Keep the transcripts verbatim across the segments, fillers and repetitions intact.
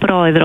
πρόεδρο.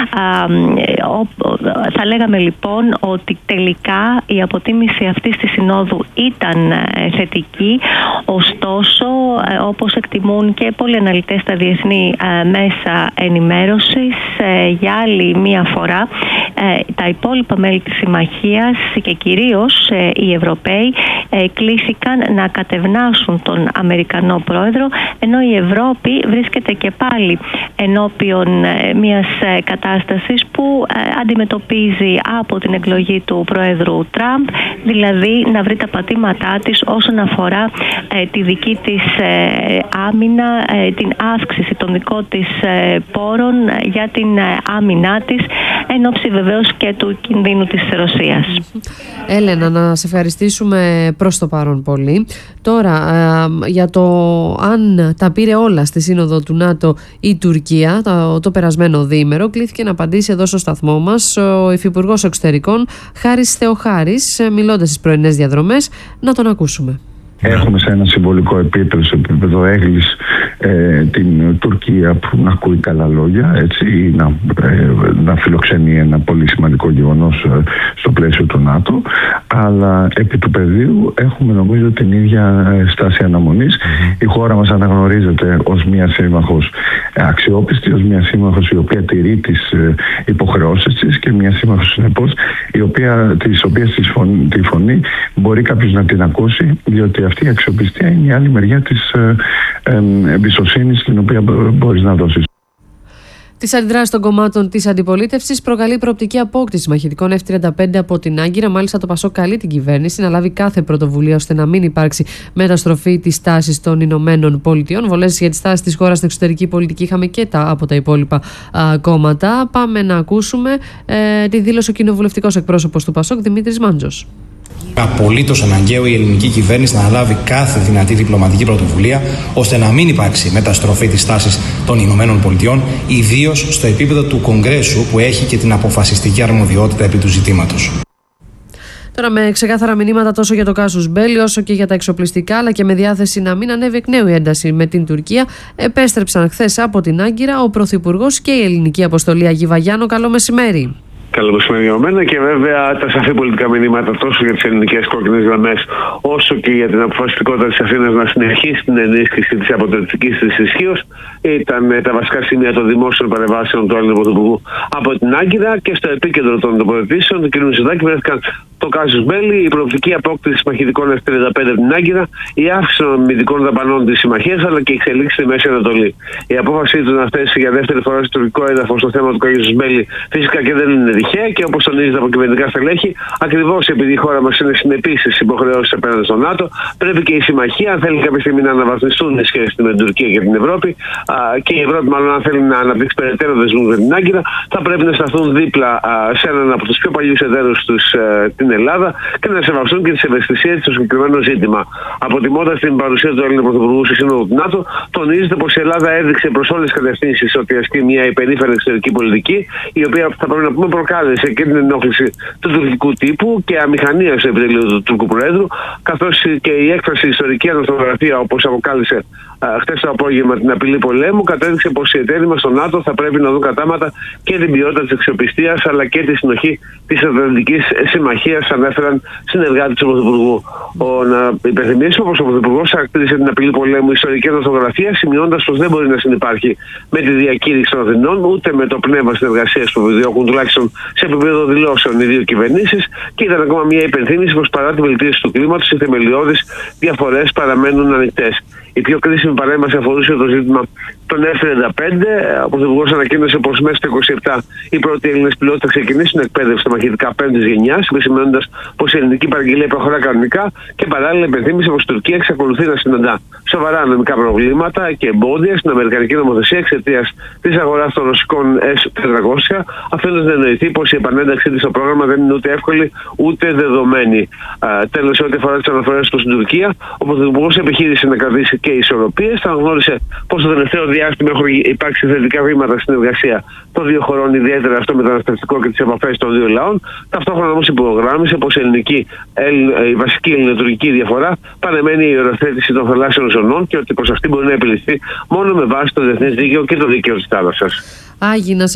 Θα λέγαμε λοιπόν ότι τελικά η αποτίμηση αυτής της συνόδου ήταν θετική, ωστόσο όπως εκτιμούν και πολλοί αναλυτές στα διεθνή μέσα ενημέρωσης, για άλλη μία φορά τα υπόλοιπα μέλη της συμμαχίας και κυρίως οι Ευρωπαίοι κλήθηκαν να κατευνάσουν τον Αμερικανό πρόεδρο, ενώ η Ευρώπη βρίσκεται και πάλι ενώπιον μιας κατάστασης που αντιμετωπίζει από την εκλογή του πρόεδρου Τραμπ, δηλαδή να βρει τα πατήματά της όσον αφορά τη δική της άμυνα, την αύξηση των δικών της πόρων για την άμυνά της, εν ώψη βεβαίως και του κινδύνου της Ρωσίας. Έλενα, να σε ευχαριστήσουμε προς το παρόν πολύ. Τώρα, για το αν τα πήρε όλα στη Σύνοδο του ΝΑΤΟ η Τουρκία το, το περασμένο διήμερο, κλήθηκε να απαντήσει εδώ στο σταθμό μας ο Υφυπουργός Εξωτερικών Χάρης Θεοχάρης, μιλώντας στις πρωινές διαδρομές. Να τον ακούσουμε. Έχουμε σε ένα συμβολικό επίπεδο, σε επίπεδο έγκλης, ε, την Τουρκία που να ακούει καλά λόγια, έτσι, να, ε, να φιλοξενεί ένα πολύ σημαντικό γεγονός ε, στο πλαίσιο του ΝΑΤΟ, αλλά επί του πεδίου έχουμε νομίζω την ίδια στάση αναμονής. Mm-hmm. Η χώρα μας αναγνωρίζεται ως μια σύμμαχος αξιόπιστη, ως μια σύμμαχος η οποία τηρεί τις ε, υποχρεώσεις της και μια σύμμαχος συνεπώς η οποία, της οποίας της φωνή, τη φωνή μπορεί κάποιος να την ακούσει, διότι αυτή η αξιοπιστία είναι η άλλη μεριά της ε, ε, εμπιστοσύνης την οποία μπορείς να δώσεις. Τις αντιδράσεις των κομμάτων της αντιπολίτευσης προκαλεί προοπτική απόκτηση μαχητικών εφ τριάντα πέντε από την Άγκυρα. Μάλιστα, το Πασόκ καλεί την κυβέρνηση να λάβει κάθε πρωτοβουλία ώστε να μην υπάρξει μεταστροφή της τάσης των Ηνωμένων Πολιτειών. Βολές για τη στάση της χώρας στην εξωτερική πολιτική είχαμε και τα από τα υπόλοιπα α, κόμματα. Πάμε να ακούσουμε ε, τη δήλωση ο κοινοβουλευτικός εκπρόσωπος του Πασόκ, Δημήτρης Μάντζος. Απολύτως αναγκαίο η ελληνική κυβέρνηση να αναλάβει κάθε δυνατή διπλωματική πρωτοβουλία ώστε να μην υπάρξει μεταστροφή της τάσης των Ηνωμένων Πολιτειών, ιδίως στο επίπεδο του Κογκρέσου που έχει και την αποφασιστική αρμοδιότητα επί του ζητήματος. Τώρα, με ξεκάθαρα μηνύματα τόσο για το κάσους Μπέλι όσο και για τα εξοπλιστικά, αλλά και με διάθεση να μην ανέβει εκ νέου η ένταση με την Τουρκία, επέστρεψαν χθες από την Άγκυρα ο Πρωθυπουργός και η ελληνική αποστολή Αγί Βαγιάννο. Καλό μεσημέρι. Καλό μεσημέρι και βέβαια τα σαφή πολιτικά μηνύματα τόσο για τις ελληνικές κόκκινες γραμμές όσο και για την αποφασιστικότητα της Αθήνας να συνεχίσει την ενίσχυση της αποτελεσματικής της ισχύως ήταν τα βασικά σημεία των δημόσιων παρεμβάσεων του Έλληνα Πρωθυπουργού από την Άγκυρα, και στο επίκεντρο των τοποθετήσεων του κ. Μητσοτάκη βρέθηκαν το κάσους Μπέλι, η προοπτική απόκτηση μαχητικών εφ τριάντα πέντε από την Άγκυρα, η αύξηση των αμυντικών δαπανών της συμμαχίας αλλά και η εξελίξη στη Μέση Ανατολή. Η απόφασή του να θέσει για δεύτερη φορά στο τουρκικό έδαφος στο θέμα του κάσους Μπέλι φυσικά και δεν είναι τυχαία, και όπως τονίζεται από κυβερνητικά στελέχη, ακριβώς επειδή η χώρα μας είναι συνεπής στις υποχρεώσεις απέναντι στο ΝΑΤΟ, πρέπει και η συμμαχία, αν θέλει κάποια στιγμή να αναβαθμιστούν οι σχέσεις με την Τουρκία και την Ευρώπη, α, και η Ευρώπη, μάλλον, αν θέλει να αναπτύξει περαιτέρω δεσμούς με την Άγκυρα, θα πρέπει να σταθούν δίπλα α, σε έναν από τους πιο παλιούς εταίρους τους, α, την Ελλάδα, και να σεβαστούν και τις ευαισθησίες στο συγκεκριμένο ζήτημα. Αποτιμώντας την παρουσία του Έλληνα Πρωθυπουργού στη Σύνοδο του ΝΑΤΟ, τονίζεται πως η Ελλάδα έδειξε προς όλες τις κατευθύνσεις ότι ασκεί μια υπερήφανη εξωτερική πολιτική, η οποία θα πρέπει να πούμε προκάλεσε και την ενόχληση του τουρκικού τύπου και αμηχανία στο επιτελείο του Τούρκου Προέδρου, καθώς και η έκφραση ιστορική ανορθογραφία, όπως αποκάλυψε χτες το απόγευμα την απειλή πολέμου, κατέδειξε πως οι εταίροι μας στο ΝΑΤΟ θα πρέπει να δουν κατάματα και την ποιότητα της αξιοπιστίας αλλά και τη συνοχή της Ατλαντικής Συμμαχίας, ανέφεραν συνεργάτες του Πρωθυπουργού. Ο, να υπενθυμίσουμε πως ο Πρωθυπουργός χαρακτήρισε την απειλή πολέμου ιστορική ανορθογραφία, σημειώνοντας πως δεν μπορεί να συνυπάρχει με τη διακήρυξη των Αθηνών ούτε με το πνεύμα συνεργασίας που επιδιώκουν, τουλάχιστον σε επίπεδο δηλώσεων, οι δύο κυβερνήσεις, και ήταν ακόμα μια υπενθύμηση πως παρά τη βελτίωση του κλίματος, οι θεμελιώδεις διαφορές παραμένουν ανοιχτές. Η πιο κρίσιμη παρέμβαση αφορούσε το ζήτημα των εφ τριάντα πέντε. Ο Πρωθυπουργός ανακοίνωσε πως μέσα στο είκοσι επτά οι πρώτοι Έλληνες πιλότοι θα ξεκινήσουν εκπαίδευση στα μαχητικά πέμπτης γενιάς, επισημαίνοντας πως η ελληνική παραγγελία προχωρά κανονικά, και παράλληλα υπενθύμησε πως η Τουρκία εξακολουθεί να συναντά σοβαρά νομικά προβλήματα και εμπόδια στην αμερικανική νομοθεσία εξαιτίας της αγοράς των ρωσικών ες τετρακόσια, αφήνοντας να εννοηθεί πως η επανένταξή της στο πρόγραμμα δεν είναι ούτε εύκολη ούτε δεδομένη. Τέλος, σε ό,τι αφορά τις αναφορές του στην Τουρκία, ο Πρωθυπουργός επιχείρησε να κρατήσει και ισορροπίες. Θα γνώρισε πως το τελευταίο διάστημα έχουν υπάρξει θετικά βήματα στην εργασία των δύο χωρών, ιδιαίτερα στο μεταναστευτικό και τις επαφές των δύο λαών. Ταυτόχρονα όμως υπογράμμισε πως η, ελληνική, η βασική ελληνοτουρκική διαφορά παραμένει η οριοθέτηση των θαλάσσιων ζωνών και ότι πως αυτή μπορεί να επιληθεί μόνο με βάση το διεθνές δίκαιο και το δίκαιο της θάλασσας. Άγινα.